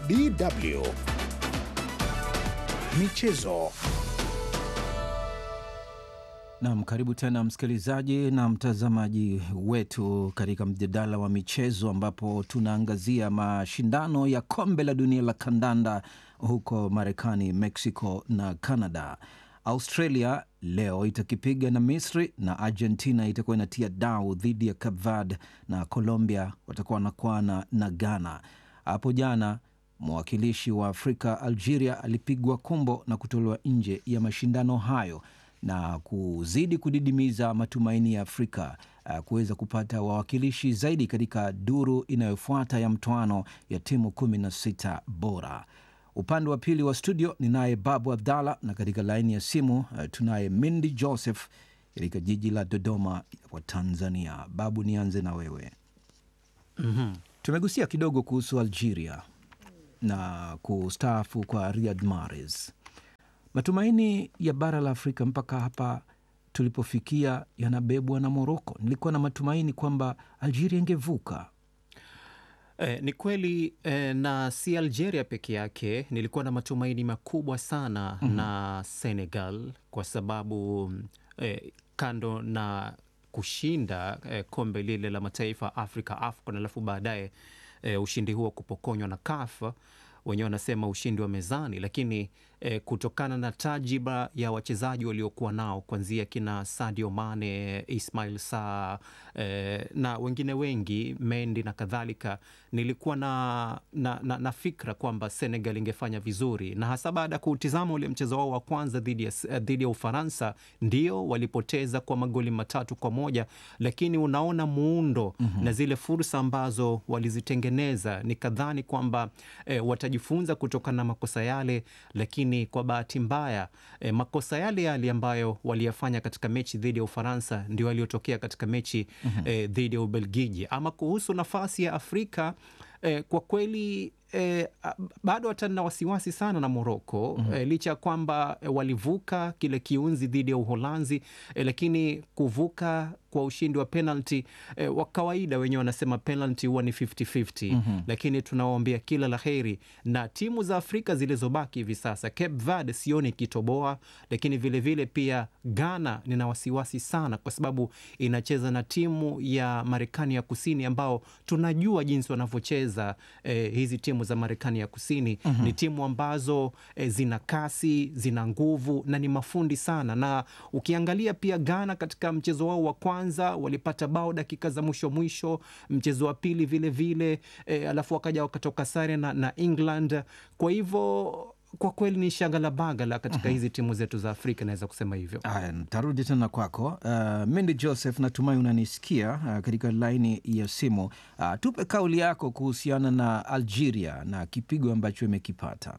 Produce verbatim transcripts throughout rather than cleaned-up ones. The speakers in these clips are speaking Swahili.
D W Michezo. Naam, karibu tena msikilizaji na mtazamaji wetu katika mjadala wa michezo, ambapo tunaangazia mashindano ya kombe la dunia la kandanda huko Marekani, Mexico na Canada. Australia leo itakipiga na Misri, na Argentina itakuwa inatia dau dhidi ya Cape Verde, na Colombia watakuwa wanakwana na Ghana. Hapo jana mwakilishi wa Afrika Algeria alipigwa kumbo na kutolewa nje ya mashindano hayo, na kuzidi kudidimiza matumaini ya Afrika uh, kuweza kupata wawakilishi zaidi katika duru inayofuata ya mtoano ya timu kumi na sita bora. Upande wa pili wa studio ninaye Babu Abdalla, na katika laini ya simu uh, tunaye Mindy Joseph katika jiji la Dodoma wa Tanzania. Babu, nianze na wewe. Mm-hmm. Tumegusia kidogo kuhusu Algeria na kustaafu kwa Riyad Mahrez. Matumaini ya bara la Afrika mpaka hapa tulipofikia yanabebwa na Morocco. Nilikuwa na matumaini kwamba Algeria ingevuka. Eh, ni kweli eh, na si Algeria peke yake. Nilikuwa na matumaini makubwa sana mm-hmm. na Senegal, kwa sababu eh, kando na kushinda eh, kombe lile la mataifa Afrika AFCON, alafu baadaye eh, ushindi huo kupokonywa na C A F, wenyewe wanasema ushindi wa mezani, lakini eh, kutokana na tajiba ya wachezaji waliokuwa nao kuanzia kina Sadio Mane, Ismail Sarr eh, na wengine wengi, Mendy na kadhalika, nilikuwa na, na, na, na fikra kwamba Senegal ingefanya vizuri, na hasa baada ya kutizama ule mchezo wao wa kwanza dhidi ya, dhidi ya Ufaransa. Ndio walipoteza kwa magoli matatu kwa moja, lakini unaona muundo mm-hmm. na zile fursa ambazo walizitengeneza, nikadhani kwamba eh, watajifunza kutokana na makosa yale, lakini kwa bahati mbaya eh, makosa yale yale ambayo waliyafanya katika mechi dhidi ya Ufaransa ndio yaliyotokea katika mechi mm-hmm. eh, dhidi ya Ubelgiji. Ama kuhusu nafasi ya Afrika, eh, kwa kweli eh, bado hata na wasiwasi sana na Morocco mm-hmm. eh, licha ya kwamba eh, walivuka kile kiunzi dhidi ya Uholanzi, eh, lakini kuvuka kwa ushindi wa penalty eh, wa kawaida, wenyewe wanasema penalty huwa ni fifty fifty mm-hmm. lakini tunawaombea kila laheri na timu za Afrika zilizobaki hivi sasa. Cape Verde sioni kitoboa, lakini vile vile pia Ghana nina wasiwasi sana, kwa sababu inacheza na timu ya Marekani ya Kusini, ambao tunajua jinsi wanavyocheza eh, hizi timu za Marekani ya Kusini mm-hmm. ni timu ambazo eh, zina kasi, zina nguvu na ni mafundi sana. Na ukiangalia pia Ghana katika mchezo wao wa kwanza walipata bao dakika za mwisho mwisho, mchezo wa pili vile vile e, alafu wakaja wakatoka sare na, na England. Kwa hivyo kwa kweli ni shagala bagala katika uh-huh. hizi timu zetu za Afrika, naweza kusema hivyo. Aya, tarudi tena kwako. Uh, Mindy Joseph, natumai unanisikia uh, katika laini ya simu. Uh, tupe kauli yako kuhusiana na Algeria na kipigo ambacho imekipata.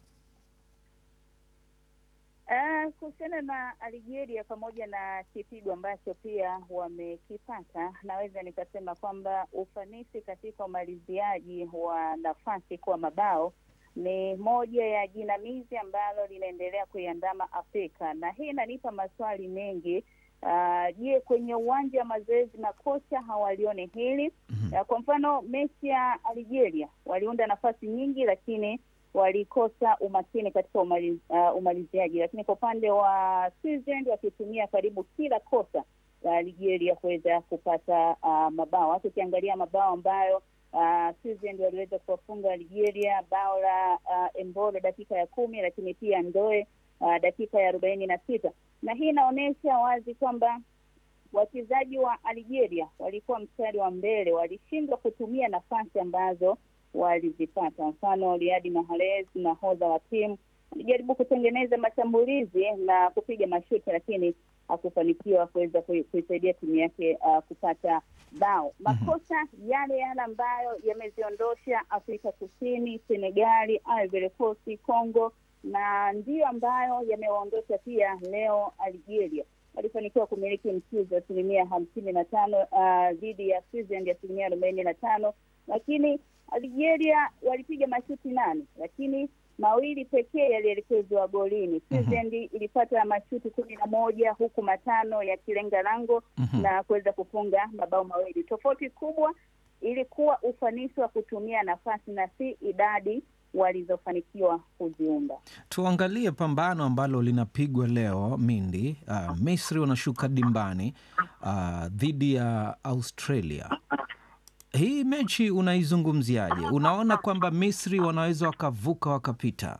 Uh, kuhusiana na Algeria pamoja na kipigo ambacho pia wamekipata, naweza nikasema kwamba ufanisi katika umaliziaji wa nafasi kwa mabao ni moja ya jinamizi ambalo linaendelea kuiandama Afrika, na hii inanipa maswali mengi. Uh, je, kwenye uwanja wa mazoezi makocha hawalione hili? Mm-hmm. Uh, kwa mfano mechi ya Algeria waliunda nafasi nyingi, lakini walikosa umakini katika umaliz, uh, umaliziaji. Lakini kwa upande wa Switzerland wakitumia karibu kila kosa la Algeria kuweza kupata uh, mabao. Hata ukiangalia mabao ambayo uh, Switzerland waliweza kuwafunga Algeria, bao la uh, Embolo dakika ya kumi, lakini pia Ndoe uh, dakika ya arobaini na sita. Na hii inaonyesha wazi kwamba wachezaji wa Algeria walikuwa mstari wa mbele, walishindwa kutumia nafasi ambazo walizipata. Mfano Riyad Mahrez, nahodha wa timu, alijaribu kutengeneza mashambulizi na kupiga mashuti, lakini hakufanikiwa kuweza kuisaidia timu yake uh, kupata bao. Makosa yale yale ambayo yameziondosha Afrika Kusini, Senegali, Ivory Coast, Congo, na ndio ambayo yamewaondosha pia leo Algeria. Walifanikiwa kumiliki mchezo asilimia hamsini na tano uh, dhidi ya Switzerland asilimia arobaini na tano, lakini Algeria walipiga mashuti nane, lakini mawili pekee yalielekezwa golini. Switzerland uh-huh. ilipata mashuti kumi na moja huku matano ya kilenga lango uh-huh. na kuweza kufunga mabao mawili. Tofauti kubwa ilikuwa ufanisi wa kutumia nafasi na si idadi walizofanikiwa kuziunda. Tuangalie pambano ambalo linapigwa leo Mindi. Uh, Misri wanashuka dimbani uh, dhidi ya Australia. Hii mechi unaizungumziaje? Unaona kwamba Misri wanaweza wakavuka wakapita?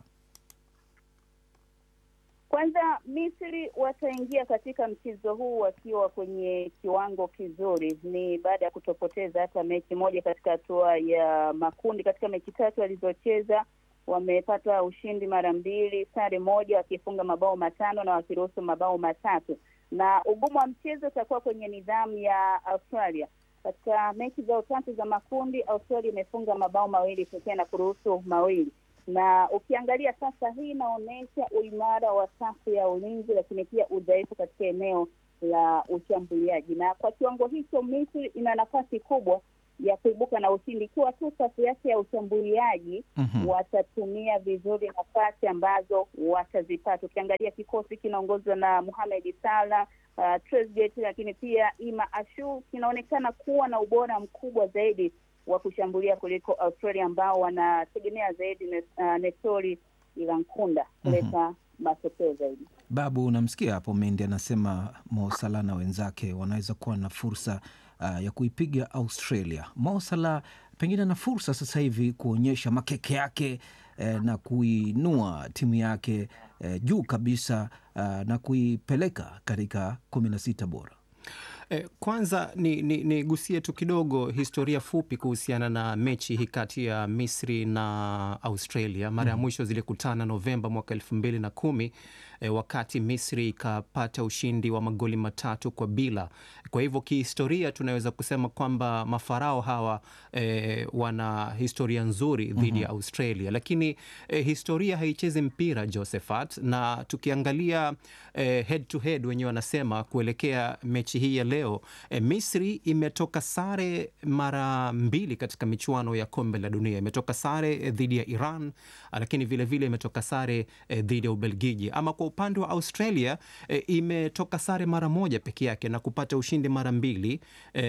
Kwanza, Misri wataingia katika mchezo huu wakiwa kwenye kiwango kizuri. Ni baada ya kutopoteza hata mechi moja katika hatua ya makundi. Katika mechi tatu walizocheza wamepata ushindi mara mbili, sare moja, wakifunga mabao matano na wakiruhusu mabao matatu. Na ugumu wa mchezo utakuwa kwenye nidhamu ya Australia. Katika mechi zao tatu za makundi, Australia imefunga mabao mawili pekee na kuruhusu mawili. Na ukiangalia sasa, hii inaonyesha uimara wa safu ya ulinzi, lakini pia udhaifu katika eneo la ushambuliaji. Na kwa kiwango hicho, Misri ina nafasi kubwa ya kuibuka na ushindi ikiwa tu safu yake ya ushambuliaji mm-hmm. watatumia vizuri nafasi ambazo watazipata. Ukiangalia kikosi kinaongozwa na Mohamed Salah, uh, Trezeguet, lakini pia Ima Ashu, kinaonekana kuwa na ubora mkubwa zaidi wa kushambulia kuliko Australia ambao wanategemea zaidi uh, Nestori Ilankunda kuleta mm-hmm. matokeo zaidi. Babu, unamsikia hapo Mendi anasema Mo Salah na wenzake wanaweza kuwa na fursa uh, ya kuipiga Australia. Mo Salah pengine na fursa sasa hivi kuonyesha makeke yake eh, na kuinua timu yake eh, juu kabisa uh, na kuipeleka katika kumi na sita bora. Eh, kwanza ni, ni, ni gusie tu kidogo historia fupi kuhusiana na mechi hii kati ya Misri na Australia. Mara ya mm. mwisho zilikutana Novemba mwaka elfu mbili na kumi eh, wakati Misri ikapata ushindi wa magoli matatu kwa bila. Kwa hivyo kihistoria tunaweza kusema kwamba mafarao hawa eh, wana historia nzuri dhidi mm-hmm. ya Australia. Lakini eh, historia haichezi mpira, Josephat, na tukiangalia eh, head to head wenyewe wanasema kuelekea mechi hii ya leo, eh, Misri imetoka sare mara mbili katika michuano ya kombe la dunia. Imetoka sare eh, dhidi ya Iran, lakini vile vile imetoka sare eh, dhidi ya Ubelgiji. Ama kwa upande wa Australia eh, imetoka sare mara moja peke yake na kupata ushindi mara mbili.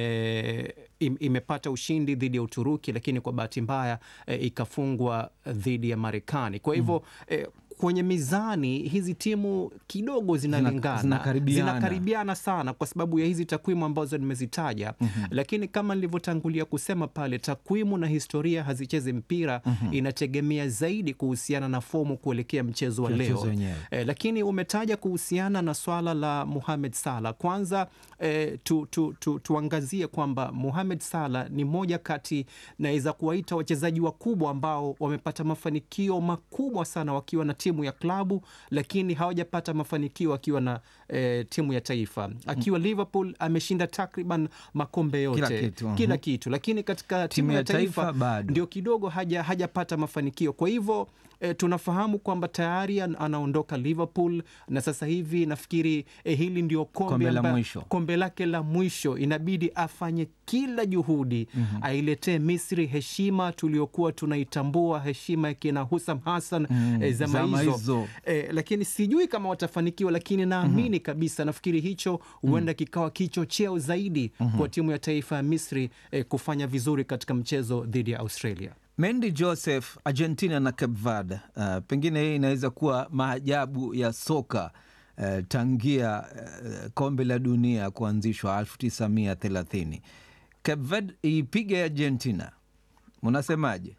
Eh, im, imepata ushindi dhidi ya Uturuki, lakini kwa bahati mbaya eh, ikafungwa dhidi ya Marekani. Kwa hivyo mm. eh, kwenye mizani hizi timu kidogo zinalingana, zinakaribiana. zinakaribiana sana kwa sababu ya hizi takwimu ambazo nimezitaja. Mm-hmm. Lakini kama nilivyotangulia kusema pale, takwimu na historia hazichezi mpira. Mm-hmm. Inategemea zaidi kuhusiana na fomu kuelekea mchezo wa leo. Eh, lakini umetaja kuhusiana na swala la Mohamed Salah. Kwanza eh, tu, tu, tu, tuangazie kwamba Mohamed Salah ni moja kati naweza kuwaita wachezaji wakubwa ambao wamepata mafanikio makubwa sana wakiwa na timu ya klabu, lakini hawajapata mafanikio akiwa na e, timu ya taifa. Akiwa Liverpool ameshinda takriban makombe yote, kila kitu, kila kitu. Lakini katika timu, timu ya taifa, taifa ndio kidogo haja hajapata mafanikio. Kwa hivyo E, tunafahamu kwamba tayari anaondoka Liverpool na sasa hivi nafikiri e, hili ndio kombe, kombe, amba, la mwisho. kombe lake la mwisho. Inabidi afanye kila juhudi mm-hmm. ailetee Misri heshima tuliokuwa tunaitambua, heshima ya kina Hussam Hassan mm, e, zama hizo. E, lakini sijui kama watafanikiwa, lakini naamini mm-hmm. kabisa, nafikiri hicho huenda mm-hmm. kikawa kichocheo zaidi mm-hmm. kwa timu ya taifa ya Misri e, kufanya vizuri katika mchezo dhidi ya Australia. Mendi Joseph, Argentina na Cape Verde, uh, pengine hii inaweza kuwa maajabu ya soka uh, tangia uh, kombe la dunia kuanzishwa elfu tisa mia thelathini. Cape Verde ipige Argentina, unasemaje?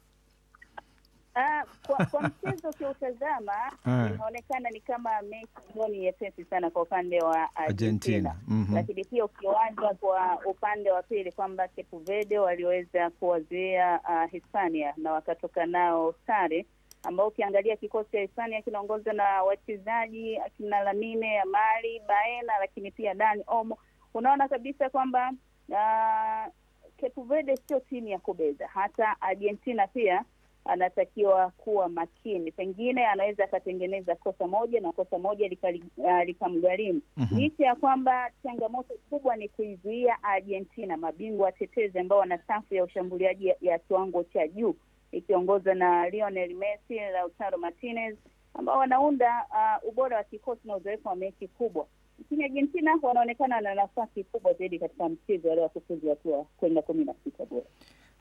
Uh, kwa, kwa mchezo ukiutazama inaonekana ni kama mechi ambayo ni nyepesi sana kwa upande wa Argentina, Argentina. Mm-hmm. Lakini pia ukiwanja kwa upande wa pili kwamba Cape Verde waliweza kuwazuia uh, Hispania na wakatoka nao sare, ambao ukiangalia kikosi cha Hispania kinaongozwa na wachezaji akina Lamine Yamal, Baena, lakini pia Dani Olmo. Unaona kabisa kwamba uh, Cape Verde sio timu ya kubeza. Hata Argentina pia anatakiwa kuwa makini, pengine anaweza akatengeneza kosa moja na kosa moja likamgharimu. Mm-hmm. Licha ya kwamba changamoto kubwa ni kuizuia Argentina, mabingwa watetezi ambao wana safu ya ushambuliaji ya, ya kiwango cha juu ikiongozwa na Lionel Messi, Lautaro Martinez, ambao wanaunda uh, ubora wa kikosi na uzoefu wa mechi kubwa. Lakini Argentina wanaonekana na nafasi kubwa zaidi katika mchezo leo kufuzu hatua kwenda kumi na sita bora.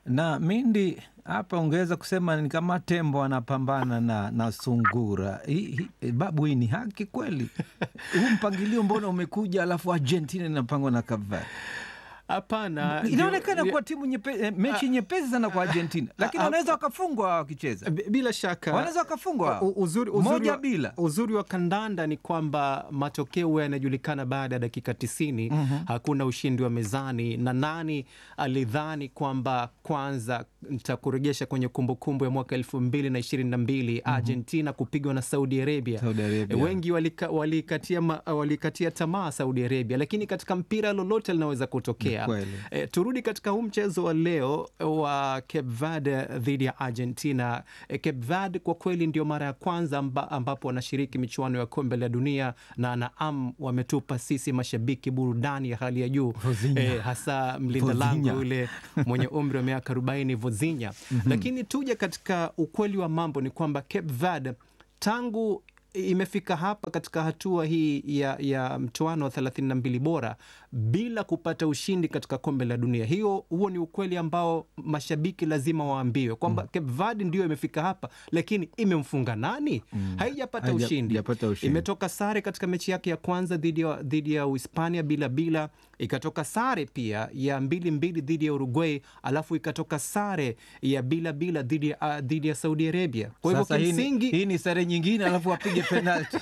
Na Mindi, hapa ungeweza kusema ni kama tembo anapambana na, na sungura. Hi, hi, babu, hii ni haki kweli? Huu mpangilio mbona umekuja alafu Argentina inapangwa na Cape Verde? Hapana, inaonekana kuwa timu nyepe, mechi nyepesi sana kwa Argentina, lakini wanaweza wakafungwa wakicheza. Bila shaka wanaweza wakafungwa uzuri, uzuri, moja bila. Uzuri wa kandanda ni kwamba matokeo yanajulikana baada ya dakika tisini. mm-hmm. Hakuna ushindi wa mezani, na nani alidhani kwamba kwanza nitakurejesha kwenye kumbukumbu ya mwaka elfu mbili na ishirini na mbili mm-hmm. Argentina kupigwa na Saudi Arabia. Saudi Arabia. Wengi walika, walikatia, walikatia tamaa Saudi Arabia, lakini katika mpira lolote linaweza kutokea. E, turudi katika huu mchezo wa leo wa Cape Verde dhidi ya Argentina. E, Cape Verde kwa kweli ndio mara ya kwanza amba, ambapo wanashiriki michuano ya kombe la dunia, na naam, wametupa sisi mashabiki burudani ya hali ya juu. E, hasa mlinda lango yule mwenye umri wa miaka arobaini, Vozinha. mm-hmm. Lakini tuje katika ukweli wa mambo ni kwamba Cape Verde tangu imefika hapa katika hatua hii ya, ya mtoano wa thelathini na mbili bora bila kupata ushindi katika kombe la dunia. Hiyo huo ni ukweli ambao mashabiki lazima waambiwe kwamba mm. Cape Verde ndio imefika hapa, lakini imemfunga nani? mm. Haijapata ushindi. ushindi. Imetoka sare katika mechi yake ya kwanza dhidi ya dhidi ya Uhispania bila bila, ikatoka sare pia ya mbili mbili dhidi ya Uruguay, alafu ikatoka sare ya bila bila dhidi ya dhidi ya Saudi Arabia. Kwa hivyo kimsingi hii ni sare nyingine, alafu wapige penalti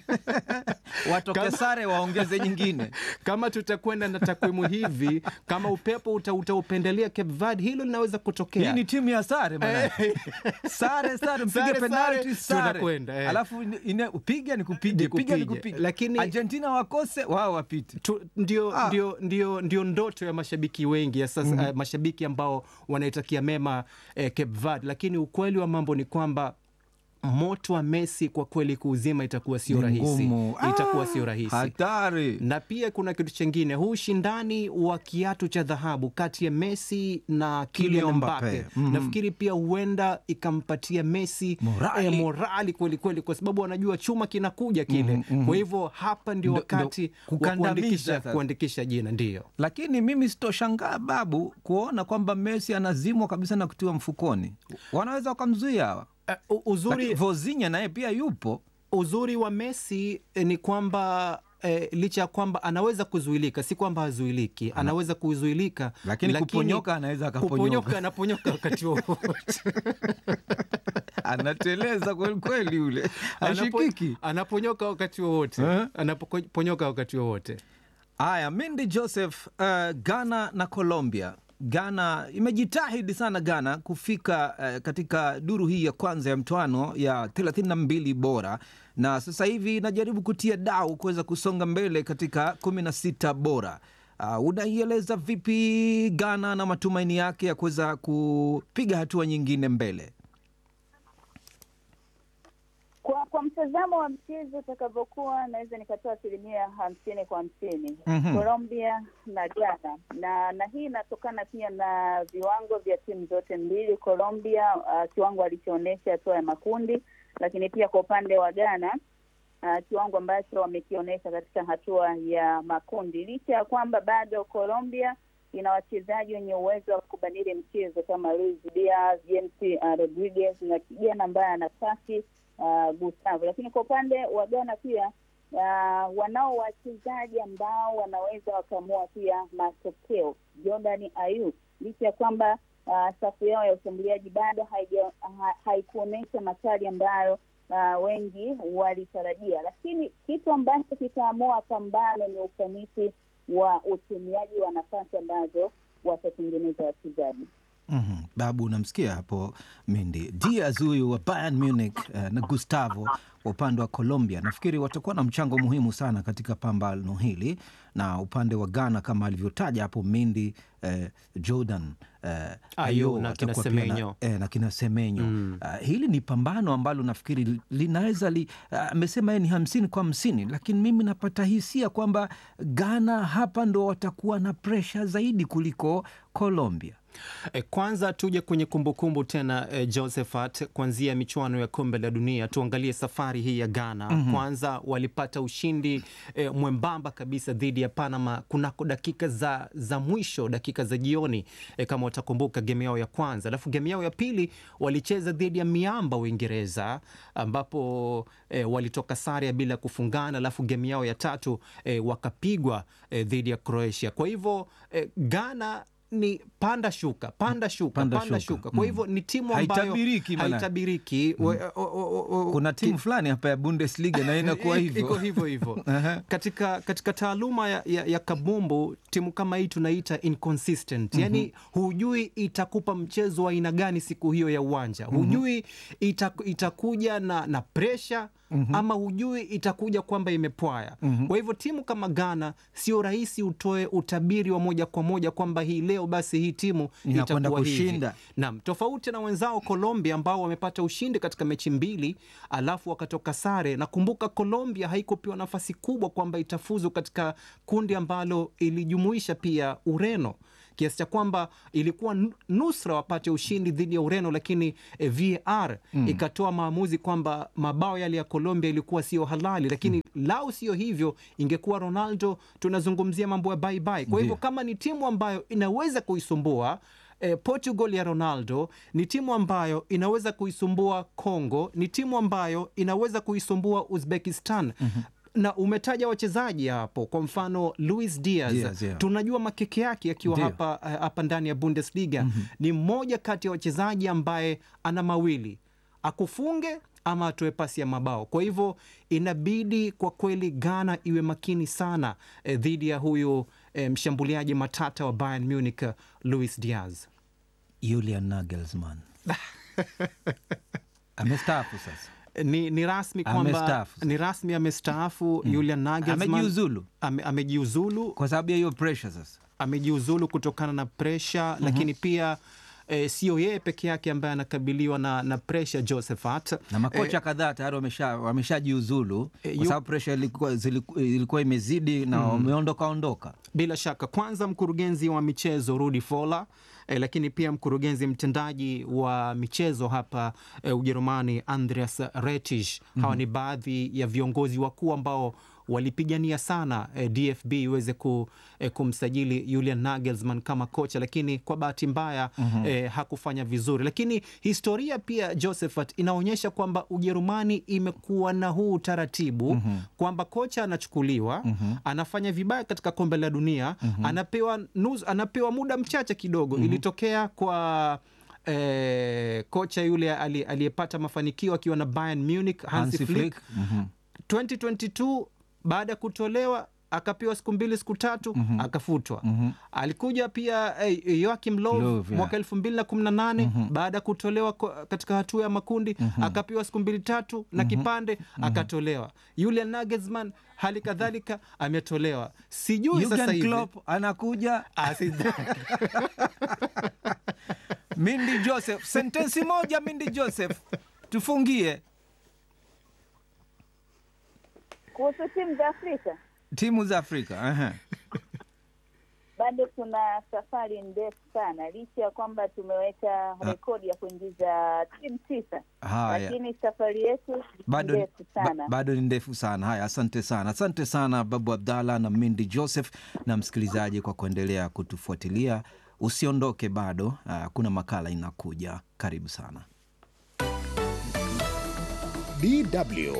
watoke sare waongeze nyingine. Kama tutakwenda na takwimu hivi, kama upepo utaupendelea uta Cape Verde, hilo linaweza kutokea. Hii ni timu ya sare bwana. sare sare mpige penalti sare, eh. Alafu upige ni kupige, piga ni kupige. Lakini Argentina wakose, wao wapite. Ndio ah. ndio ndio ndio ndoto ya mashabiki wengi ya sasa, mm-hmm. uh, mashabiki ambao wanaitakia mema eh, Cape Verde, lakini ukweli wa mambo ni kwamba moto wa Messi kwa kweli kuuzima itakuwa sio rahisi. Itakuwa sio rahisi. Hatari. Na pia kuna kitu chingine, huu shindani wa kiatu cha dhahabu kati ya Messi na Kylian Mbappe. Mm-hmm. Nafikiri pia huenda ikampatia Messi morali, eh, morali kweli kweli, kwa sababu wanajua chuma kinakuja kile. Mm-hmm. Kwa hivyo hapa ndio wakati wa kuandikisha kuandikisha jina ndio. Lakini mimi sitoshangaa babu kuona kwamba Messi anazimwa kabisa na kutiwa mfukoni. Wanaweza wakamzuia hawa. Uh, uzuri Vozinha naye pia yupo. Uzuri wa Messi eh, ni kwamba eh, licha ya kwamba anaweza kuzuilika, si kwamba hazuiliki, anaweza kuzuilika, lakini, lakini kuponyoka anaweza akaponyoka. Kuponyoka anaponyoka wakati wowote. Anateleza kweli kweli yule. Ashikiki. Anaponyoka wakati wowote. Huh? Anaponyoka wakati wowote. Aya, Mindi Joseph, uh, Ghana na Colombia. Ghana imejitahidi sana Ghana kufika uh, katika duru hii ya kwanza ya mtoano ya thelathini na mbili bora, na sasa hivi inajaribu kutia dau kuweza kusonga mbele katika kumi na sita bora. Uh, unaieleza vipi Ghana na matumaini yake ya kuweza kupiga hatua nyingine mbele? Kwa, kwa mtazamo wa mchezo utakavyokuwa, naweza nikatoa asilimia hamsini kwa hamsini. Mm-hmm. Colombia na Ghana, na na hii inatokana pia na viwango vya timu zote mbili. Colombia uh, kiwango alichoonyesha hatua ya makundi, lakini pia kwa upande wa Ghana uh, kiwango ambacho wamekionyesha katika hatua ya makundi, licha ya kwamba bado Colombia ina wachezaji wenye uwezo wa kubadili mchezo kama Luis Diaz, James uh, Rodriguez na kijana ambaye ana kasi Uh, Gustavo. Lakini kwa upande wa Ghana pia uh, wanao wachezaji ambao wanaweza wakaamua pia matokeo. Jordan Ayew, licha ya kwamba uh, safu yao ya ushambuliaji bado ha, haikuonyesha makali ambayo uh, wengi walitarajia, lakini kitu ambacho kitaamua pambano ni ufanisi wa utumiaji wa nafasi ambazo watatengeneza wachezaji. Mm-hmm. Babu, unamsikia hapo Mindi. Diaz huyu wa Bayern Munich uh, na Gustavo wa upande wa Colombia, nafikiri watakuwa na mchango muhimu sana katika pambano hili. Na upande wa Ghana kama alivyotaja hapo Mindi, uh, Jordan uh, Ayew na kina Semenyo, na, eh, na kina Semenyo. Mm. Uh, hili ni pambano ambalo nafikiri linaweza li, amesema uh, ni hamsini kwa hamsini, lakini mimi napata hisia kwamba Ghana hapa ndo watakuwa na pressure zaidi kuliko Colombia. E, kwanza tuje kwenye kumbukumbu tena e, Josephat, kuanzia michuano ya kombe la dunia tuangalie safari hii ya Ghana. Mm-hmm. Kwanza walipata ushindi e, mwembamba kabisa dhidi ya Panama kunako dakika za, za mwisho, dakika za jioni e, kama utakumbuka game yao ya kwanza. Alafu game yao ya pili walicheza dhidi ya miamba Uingereza, ambapo e, walitoka sare bila kufungana. Alafu game yao ya tatu e, wakapigwa e, dhidi ya Croatia. Kwa hivyo e, Ghana ni panda shuka panda shuka panda, panda shuka, shuka. Kwa hivyo ni timu ambayo haitabiriki, haitabiriki. Mm. O, o, o, kuna timu fulani hapa ya Bundesliga na inakuwa hivyo iko hivyo hivyo. katika katika taaluma ya, ya, ya kabumbu, timu kama hii tunaita inconsistent. Yani mm-hmm. hujui itakupa mchezo wa aina gani siku hiyo ya uwanja. Hujui itaku, itakuja na na pressure. Mm-hmm. ama hujui itakuja kwamba imepwaya. Mm-hmm. Kwa hivyo timu kama Ghana sio rahisi utoe utabiri wa moja kwa moja kwamba hii leo basi hii timu itakwenda kushinda. Naam, tofauti na wenzao Colombia ambao wamepata ushindi katika mechi mbili alafu wakatoka sare. Nakumbuka Colombia haikupewa nafasi kubwa kwamba itafuzu katika kundi ambalo ilijumuisha pia Ureno, kiasi cha kwamba ilikuwa nusra wapate ushindi dhidi ya Ureno, lakini eh, V A R mm. ikatoa maamuzi kwamba mabao yale ya Colombia ilikuwa sio halali, lakini mm. lao sio hivyo, ingekuwa Ronaldo, tunazungumzia mambo ya bye bye. Kwa hivyo kama ni timu ambayo inaweza kuisumbua eh, Portugal ya Ronaldo, ni timu ambayo inaweza kuisumbua Congo, ni timu ambayo inaweza kuisumbua Uzbekistan. Mm-hmm. Na umetaja wachezaji hapo, kwa mfano Luis Diaz, Diaz yeah. tunajua makeke yake akiwa hapa hapa ndani ya Bundesliga. Mm-hmm. Ni mmoja kati ya wachezaji ambaye ana mawili, akufunge ama atoe pasi ya mabao. Kwa hivyo inabidi kwa kweli Ghana iwe makini sana eh, dhidi ya huyu eh, mshambuliaji matata wa Bayern Munich, Luis Diaz. Julian Nagelsmann amestaafu sasa. Ni, ni rasmi kwamba ni rasmi amestaafu. Mm. Julian Nagelsmann amejiuzulu ame, amejiuzulu kwa sababu ya hiyo pressure. Sasa amejiuzulu kutokana na pressure. Mm-hmm. Lakini pia e, sio yeye peke yake ambaye anakabiliwa na, na pressure Josephat, na makocha e, kadhaa tayari wamesha wameshajiuzulu e, kwa sababu pressure ilikuwa ilikuwa imezidi na wameondoka mm. ondoka. Bila shaka, kwanza mkurugenzi wa michezo Rudi Voller, E, lakini pia mkurugenzi mtendaji wa michezo hapa e, Ujerumani Andreas Rettich. Mm-hmm. Hawa ni baadhi ya viongozi wakuu ambao walipigania sana eh, D F B iweze ku, eh, kumsajili Julian Nagelsmann kama kocha, lakini kwa bahati mbaya mm-hmm. eh, hakufanya vizuri. Lakini historia pia Josephat inaonyesha kwamba Ujerumani imekuwa na huu taratibu mm-hmm. kwamba kocha anachukuliwa mm-hmm. anafanya vibaya katika kombe la dunia mm-hmm. anapewa nuz, anapewa muda mchache kidogo. Mm-hmm. Ilitokea kwa eh, kocha yule aliyepata mafanikio akiwa na Bayern Munich, Hansi Flick, Flick. Mm-hmm. twenty twenty-two baada ya kutolewa akapewa siku mbili siku tatu mm-hmm. akafutwa. Mm-hmm. Alikuja pia eh, Joachim Löw Love, mwaka elfu mbili na kumi na nane mm-hmm. baada ya kutolewa katika hatua ya makundi mm-hmm. akapewa siku mbili tatu mm-hmm. na kipande mm-hmm. akatolewa. Julian Nagelsmann hali kadhalika ametolewa. Sijui sasa hivi Klopp anakuja Mindy Joseph, sentensi moja Mindy Joseph tufungie kuhusu timu za Afrika. Timu za Afrika, aha. Bado kuna safari ndefu sana, licha ya kwamba tumeweka rekodi ya kuingiza timu tisa. Haya. Lakini safari yetu bado ndefu sana. Ba, bado ni ndefu sana. Haya, asante sana. Asante sana Babu Abdalla na Mindy Joseph na msikilizaji kwa kuendelea kutufuatilia. Usiondoke bado, kuna makala inakuja. Karibu sana. D W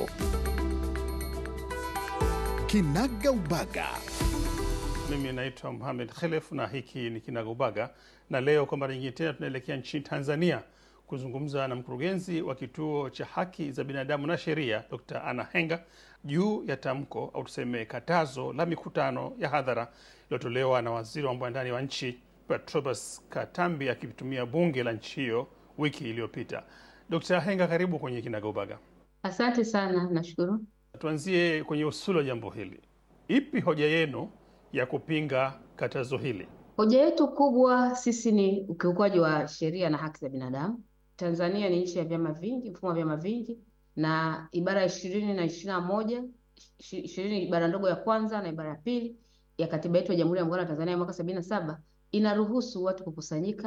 Kinaga Ubaga. Mimi naitwa Mohamed Khelef na hiki ni Kinaga Ubaga, na leo kwa mara nyingine tena tunaelekea nchini Tanzania kuzungumza na mkurugenzi wa kituo cha haki za binadamu na sheria Doctor Anna Henga juu ya tamko au tuseme katazo la mikutano ya hadhara iliyotolewa na waziri wa mambo ya ndani wa nchi Patrobas Katambi akitumia bunge la nchi hiyo wiki iliyopita. Doctor Henga, karibu kwenye Kinaga Ubaga. Asante sana, nashukuru. Tuanzie kwenye usuli wa jambo hili. Ipi hoja yenu ya kupinga katazo hili? Hoja yetu kubwa sisi ni ukiukwaji wa sheria na haki za binadamu. Tanzania ni nchi ya vyama vingi, mfumo wa vyama vingi, na ibara ya ishirini na ishirini na moja, ishirini ibara ndogo ya kwanza na ibara ya pili ya katiba yetu ya Jamhuri ya Muungano wa Tanzania mwaka sabini na saba inaruhusu watu kukusanyika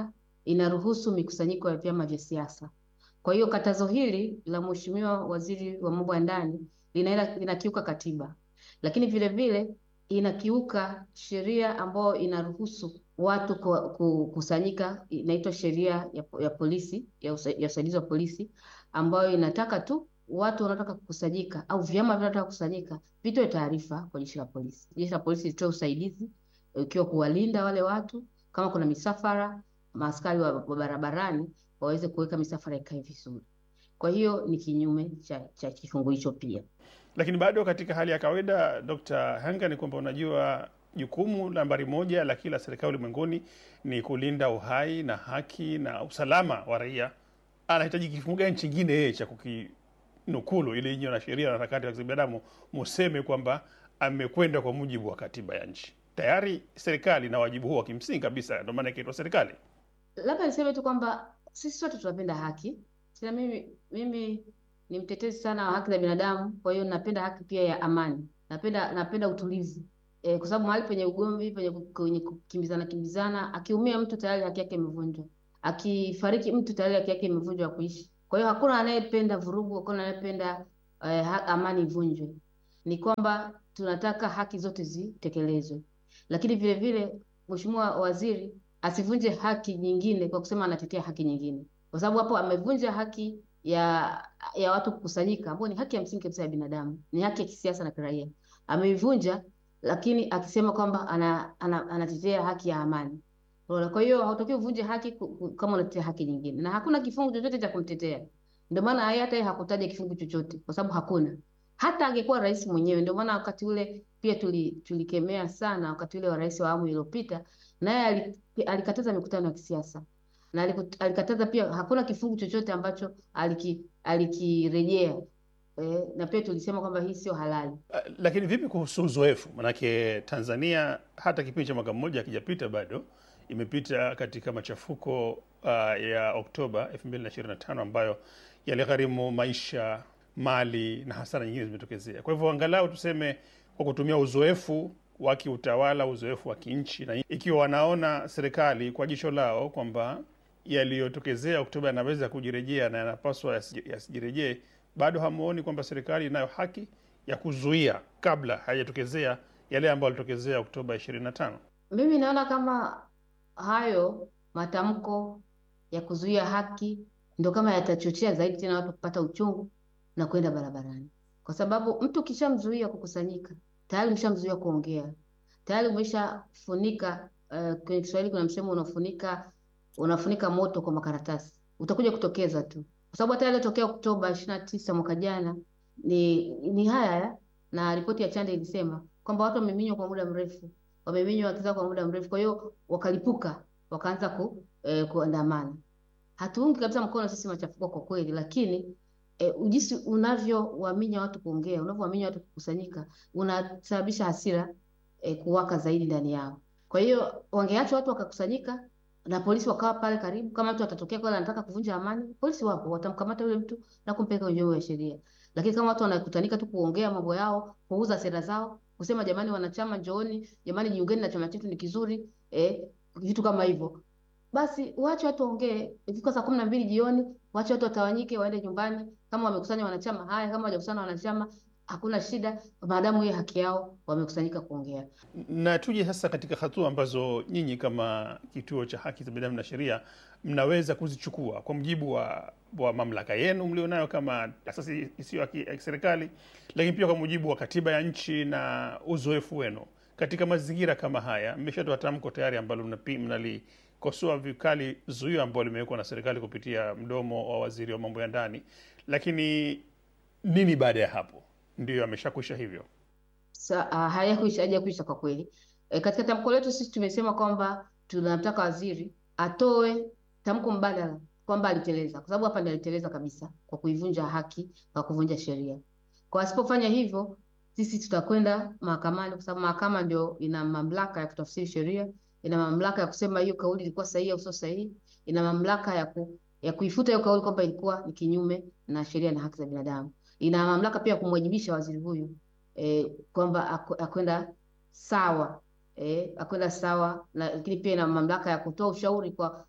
inaruhusu mikusanyiko ya vyama vya siasa. Kwa hiyo katazo hili la Mheshimiwa Waziri wa Mambo ya Ndani linaenda linakiuka katiba, lakini vile vile inakiuka sheria ambayo inaruhusu watu kukusanyika, inaitwa sheria ya, ya polisi ya usaidizi wa polisi, ambayo inataka tu watu wanataka kukusanyika au vyama vinataka kukusanyika vitoe taarifa kwa jeshi la polisi. Jeshi la polisi litoe usaidizi ikiwa kuwalinda wale watu, kama kuna misafara, maaskari wa barabarani waweze kuweka misafara ikae vizuri. Kwa hiyo ni kinyume cha, cha kifungu hicho pia. Lakini bado katika hali ya kawaida, Dokta Hanga, ni kwamba unajua jukumu nambari moja la kila serikali ulimwenguni ni kulinda uhai na haki na usalama wa raia. Anahitaji kifungu gani chingine yeye cha kukinukulu ili nyinyi na sheria na harakati za binadamu museme kwamba amekwenda kwa mujibu wa katiba ya nchi? Tayari serikali na wajibu huo wa kimsingi kabisa, ndio maana inaitwa serikali. Labda niseme tu kwamba sisi sote tunapenda haki. Sina mimi mimi ni mtetezi sana wa haki za binadamu, kwa hiyo napenda haki pia ya amani. Napenda napenda utulivu. E, kwa sababu mahali penye ugomvi, penye kwenye kukimbizana kimbizana, akiumia mtu tayari haki yake imevunjwa. Akifariki mtu tayari haki yake imevunjwa kuishi. Kwa hiyo hakuna anayependa vurugu, hakuna anayependa eh, amani ivunjwe. Ni kwamba tunataka haki zote zitekelezwe. Lakini vile vile Mheshimiwa Waziri asivunje haki nyingine kwa kusema anatetea haki nyingine. Kwa sababu hapo amevunja haki ya ya watu kukusanyika, ambayo ni haki ya msingi kabisa ya binadamu, ni haki ya kisiasa na kiraia. Ameivunja, lakini akisema kwamba ana, ana, anatetea haki ya amani. Kwa hiyo hautakiwi uvunje haki kama unatetea haki nyingine, na hakuna kifungu chochote cha kumtetea. Ndio maana hata yeye hakutaja kifungu chochote, kwa sababu hakuna. Hata angekuwa rais mwenyewe, ndio maana wakati ule pia tuli tulikemea sana wakati ule wa rais wa awamu iliyopita, naye alikataza mikutano ya kisiasa. Na alikataza pia, hakuna kifungu chochote ambacho aliki alikirejea. Eh, na pia tulisema kwamba hii sio halali. Lakini vipi kuhusu uzoefu? Manake Tanzania hata kipindi cha mwaka mmoja hakijapita bado, imepita katika machafuko uh, ya Oktoba elfu mbili na ishirini na tano ambayo yaligharimu maisha, mali na hasara nyingine zimetokezea. Kwa hivyo angalau tuseme kwa kutumia uzoefu wa kiutawala, uzoefu wa kinchi, na ikiwa wanaona serikali kwa jicho lao kwamba yaliyotokezea Oktoba yanaweza kujirejea na yanapaswa yasijirejee, bado hamuoni kwamba serikali inayo haki ya kuzuia kabla hayatokezea yale ambayo yalitokezea Oktoba ishirini na tano? Mimi naona kama hayo matamko ya kuzuia haki ndio kama yatachochea zaidi tena watu kupata uchungu na kwenda barabarani. Kwa sababu mtu kishamzuia kukusanyika, tayari umeshamzuia kuongea. Tayari umeshafunika, uh, kwenye Kiswahili kuna msemo unafunika unafunika moto kwa makaratasi. Utakuja kutokeza tu. Kwa sababu hata yaliyotokea Oktoba ishirini na tisa mwaka jana ni ni haya, na ripoti ya Chande ilisema kwamba watu wameminywa kwa muda mrefu. Wameminywa haki zao kwa muda mrefu. Kwa hiyo wakalipuka, wakaanza ku eh, kuandamana. Hatuungi kabisa mkono sisi machafuko kwa kweli, lakini eh, ujisi unavyowaminya watu kuongea, unavyowaminya watu kukusanyika, unasababisha hasira eh, kuwaka zaidi ndani yao. Kwa hiyo wangeacha watu wakakusanyika na polisi wakawa pale karibu, kama mtu atatokea kwa anataka kuvunja amani, polisi wapo, watamkamata yule mtu na kumpeleka kwenye vyombo vya sheria. Lakini kama watu wanakutanika tu kuongea mambo yao, kuuza sera zao, kusema jamani wanachama njooni, jamani jiungeni na chama chetu ni kizuri, eh, vitu kama hivyo, basi waache watu waongee. Ifika saa kumi na mbili jioni, waache watu watawanyike waende nyumbani. Kama wamekusanya wanachama, haya. Kama hawajakusanya wanachama, hakuna shida, maadamu hiyo haki yao wamekusanyika kuongea. Na tuje sasa katika hatua ambazo nyinyi kama Kituo cha Haki za Binadamu na Sheria mnaweza kuzichukua kwa mujibu wa, wa mamlaka yenu mlionayo kama asasi isiyo ya serikali, lakini pia kwa mujibu wa katiba ya nchi na uzoefu wenu katika mazingira kama haya. Mmeshatoa tamko tayari ambalo mnalikosoa vikali zuio ambalo limewekwa na serikali kupitia mdomo wa waziri wa mambo ya ndani, lakini nini baada ya hapo? Ndio ameshakwisha hivyo? Sa, uh, hayakuisha hajakuisha kwa kweli. E, katika tamko letu sisi tumesema kwamba tunamtaka waziri atoe tamko mbadala kwamba aliteleza, kwa sababu hapa ndiyo aliteleza kabisa kwa kuivunja haki, kwa kuvunja sheria. Kwa asipofanya hivyo, sisi tutakwenda mahakamani, kwa sababu mahakama ndio ina mamlaka ya kutafsiri sheria, ina mamlaka ya kusema hiyo kauli ilikuwa sahihi au sio sahihi, ina mamlaka ya ku, ya kuifuta hiyo kauli kwamba ilikuwa ni kinyume na sheria na haki za binadamu. Ina mamlaka pia kumwajibisha waziri huyu eh, kwamba akwenda sawa eh, akwenda sawa, lakini pia ina mamlaka ya kutoa ushauri kwa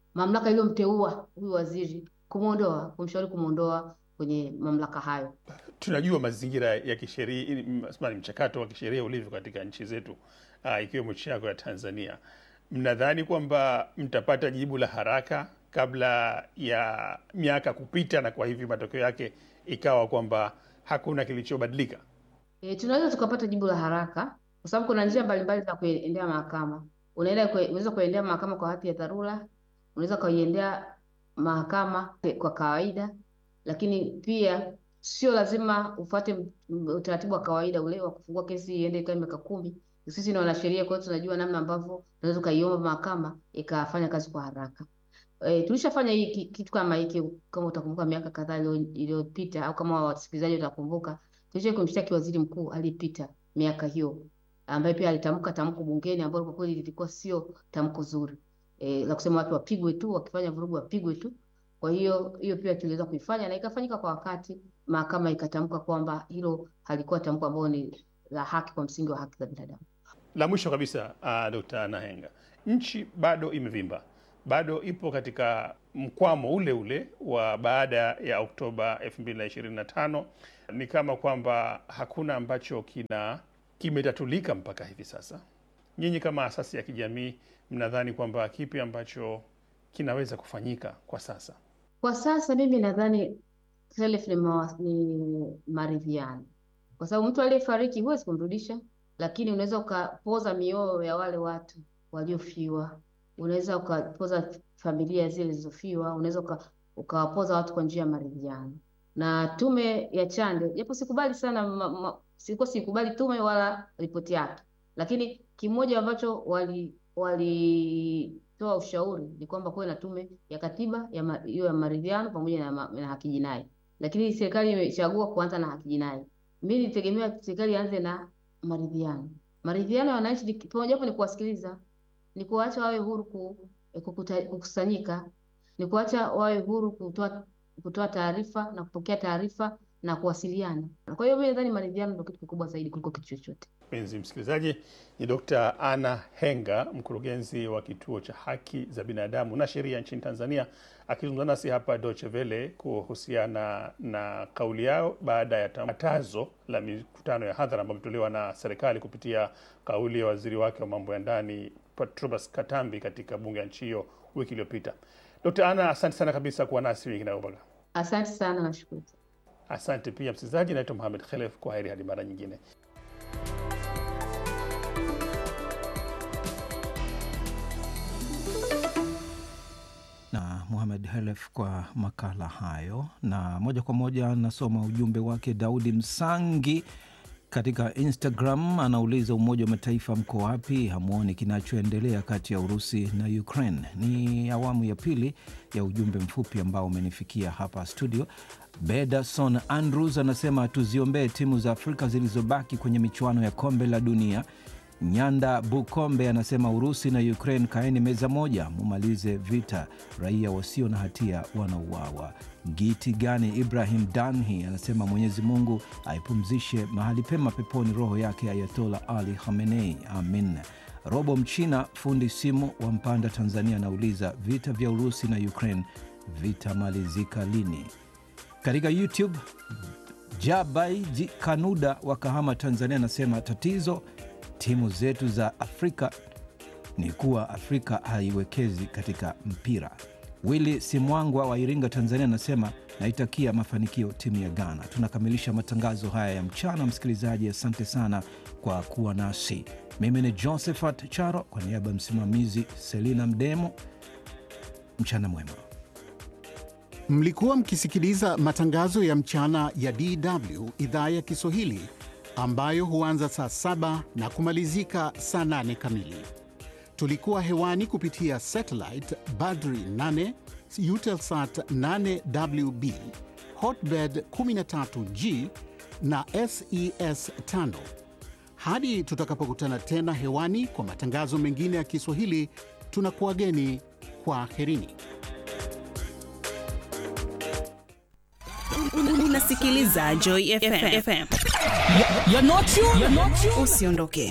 mamlaka iliyomteua huyu waziri kumuondoa, kumshauri kumuondoa kwenye mamlaka hayo. Tunajua mazingira ya kisheria, mchakato wa kisheria ulivyo katika nchi zetu, uh, ikiwemo nchi yako ya Tanzania. Mnadhani kwamba mtapata jibu la haraka kabla ya miaka kupita, na kwa hivi matokeo yake ikawa kwamba hakuna kilichobadilika? E, tunaweza tukapata jibu la haraka kwa sababu kuna njia mbalimbali za kuendea mahakama. Unaenda kwe, unaweza kuendea mahakama kwa hati ya dharura, unaweza kuendea mahakama kwa kawaida, lakini pia sio lazima ufuate utaratibu wa kawaida ule wa kufungua kesi iende ikae miaka kumi. Sisi ni wanasheria, kwa hiyo tunajua namna ambavyo tunaweza kaiomba mahakama ikafanya kazi kwa haraka. E, tulishafanya hii kitu kama hiki, kama utakumbuka miaka kadhaa iliyopita, au kama wasikilizaji watakumbuka, tulisha kumshtaki waziri mkuu aliyepita miaka hiyo, ambaye pia alitamka tamko bungeni ambalo kwa kweli lilikuwa sio tamko zuri, e, la kusema watu wapigwe tu, wakifanya vurugu wapigwe tu. Kwa hiyo hiyo pia tuliweza kuifanya na ikafanyika kwa wakati, mahakama ikatamka kwamba hilo halikuwa tamko ambalo ni la haki kwa msingi wa haki za binadamu. La mwisho kabisa, uh, Dokta Nahenga, nchi bado imevimba, bado ipo katika mkwamo ule ule wa baada ya Oktoba elfu mbili na ishirini na tano. Ni kama kwamba hakuna ambacho kina kimetatulika mpaka hivi sasa. Nyinyi kama asasi ya kijamii mnadhani kwamba kipi ambacho kinaweza kufanyika kwa sasa? Kwa sasa mimi nadhani self ni, ma, ni maridhiano, kwa sababu mtu aliyefariki huwezi kumrudisha, lakini unaweza ukapoza mioyo ya wale watu waliofiwa, unaweza ukapoza familia zile zilizofiwa, unaweza ukawapoza watu kwa njia ya maridhiano. Na tume ya Chande, japo sikubali sana ma, ma, siko sikubali tume wala ripoti yake, lakini kimoja ambacho wali wali toa ushauri ni kwamba kuwe na tume ya katiba ya hiyo ya maridhiano pamoja na, ma, na haki jinai. Lakini serikali imechagua kuanza na haki jinai. Mimi nitegemea serikali ianze na maridhiano. Maridhiano ya wananchi pamoja hapo ni kuwasikiliza, ni kuacha wawe huru kukusanyika, ni kuacha wawe huru kutoa kutoa taarifa na kupokea taarifa na kuwasiliana. Kwa hiyo mimi nadhani maridhiano ndio kitu kikubwa zaidi kuliko kitu chochote. Mpenzi msikilizaji, ni Dokta Anna Henga, mkurugenzi wa Kituo cha Haki za Binadamu na Sheria nchini Tanzania, akizungumza nasi hapa Deutsche Welle kuhusiana na kauli yao baada ya tangazo la mikutano ya hadhara ambayo imetolewa na serikali kupitia kauli ya waziri wake wa mambo ya ndani Patrobas Katambi katika bunge la nchi hiyo wiki iliyopita. Dokta Anna, asante sana kabisa kuwa nasi wiki inayobaga. Asante sana, nashukuru. Asante pia msikilizaji, naitwa Mohamed Khelef, kwa heri hadi mara nyingine. Na Mohamed Khelef kwa makala hayo, na moja kwa moja nasoma ujumbe wake. Daudi Msangi katika Instagram anauliza, Umoja wa Mataifa mko wapi? Hamuoni kinachoendelea kati ya Urusi na Ukraine? Ni awamu ya pili ya ujumbe mfupi ambao umenifikia hapa studio. Bedason Andrews anasema tuziombee timu za Afrika zilizobaki kwenye michuano ya kombe la dunia. Nyanda Bukombe anasema Urusi na Ukraine kaeni meza moja, mumalize vita, raia wasio na hatia wanauawa. Giti gani Ibrahim Danhi anasema Mwenyezi Mungu aipumzishe mahali pema peponi roho yake Ayatollah Ali Khamenei, amin. Robo Mchina fundi simu wa Mpanda Tanzania anauliza vita vya Urusi na Ukraine vitamalizika lini? Katika YouTube Jabai Kanuda wa Kahama Tanzania anasema tatizo timu zetu za Afrika ni kuwa Afrika haiwekezi katika mpira. Willy Simwangwa wa Iringa Tanzania anasema naitakia mafanikio timu ya Ghana. Tunakamilisha matangazo haya ya mchana. Msikilizaji, asante sana kwa kuwa nasi. Mimi ni Josephat Charo kwa niaba ya msimamizi Selina Mdemo. Mchana mwema. Mlikuwa mkisikiliza matangazo ya mchana ya D W idhaa ya Kiswahili ambayo huanza saa saba na kumalizika saa nane kamili. Tulikuwa hewani kupitia satellite Badri nane, Eutelsat nane W B, Hotbird kumi na tatu G na S E S tano. Hadi tutakapokutana tena hewani kwa matangazo mengine ya Kiswahili, tunakuageni kwa herini. Unasikiliza Joy F M. You're not you, you're not you. Usiondoke.